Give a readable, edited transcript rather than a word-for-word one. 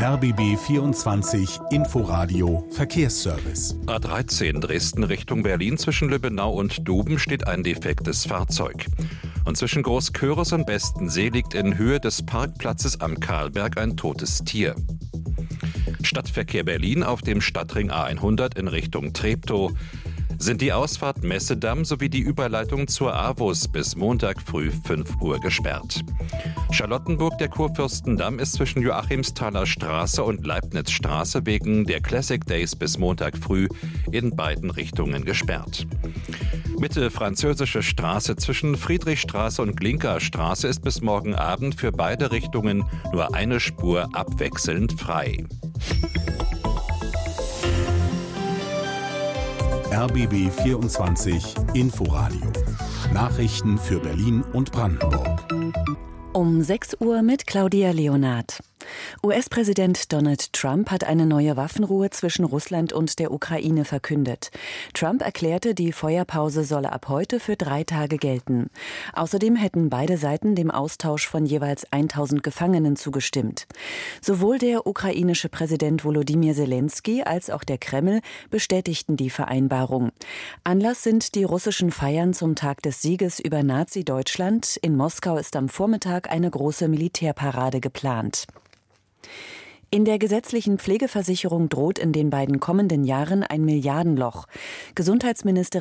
RBB 24 Inforadio Verkehrsservice. A13 Dresden Richtung Berlin zwischen Lübbenau und Duben steht ein defektes Fahrzeug. Und zwischen Großköris und Bestensee liegt in Höhe des Parkplatzes am Karlberg ein totes Tier. Stadtverkehr Berlin auf dem Stadtring A100 in Richtung Treptow sind die Ausfahrt Messedamm sowie die Überleitung zur AWUS bis Montag früh 5 Uhr gesperrt. Charlottenburg, der Kurfürstendamm, ist zwischen Joachimsthaler Straße und Leibnizstraße wegen der Classic Days bis Montag früh in beiden Richtungen gesperrt. Mitte Französische Straße zwischen Friedrichstraße und Glinkerstraße ist bis morgen Abend für beide Richtungen nur eine Spur abwechselnd frei. RBB 24 Inforadio. Nachrichten für Berlin und Brandenburg. Um 6 Uhr mit Claudia Leonard. US-Präsident Donald Trump hat eine neue Waffenruhe zwischen Russland und der Ukraine verkündet. Trump erklärte, die Feuerpause solle ab heute für 3 Tage gelten. Außerdem hätten beide Seiten dem Austausch von jeweils 1000 Gefangenen zugestimmt. Sowohl der ukrainische Präsident Volodymyr Zelensky als auch der Kreml bestätigten die Vereinbarung. Anlass sind die russischen Feiern zum Tag des Sieges über Nazi-Deutschland. In Moskau ist am Vormittag eine große Militärparade geplant. In der gesetzlichen Pflegeversicherung droht in den beiden kommenden Jahren ein Milliardenloch. Gesundheitsministerin